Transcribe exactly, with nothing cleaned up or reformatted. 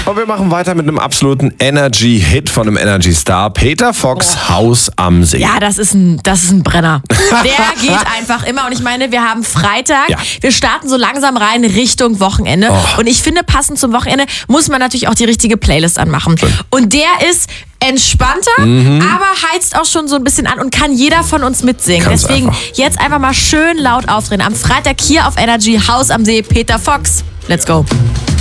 Und wir machen weiter mit einem absoluten Energy-Hit von einem Energy-Star. Peter Fox, oh. Haus am See. Ja, das ist ein, das ist ein Brenner. Der geht einfach immer. Und ich meine, wir haben Freitag. Ja. Wir starten so langsam rein Richtung Wochenende. Oh. Und ich finde, passend zum Wochenende muss man natürlich auch die richtige Playlist anmachen. Schön. Und der ist entspannter, mhm. aber heizt auch schon so ein bisschen an und kann jeder von uns mitsingen. Kann's Deswegen einfach. Jetzt einfach mal schön laut aufdrehen. Am Freitag hier auf Energy, Haus am See, Peter Fox. Let's go.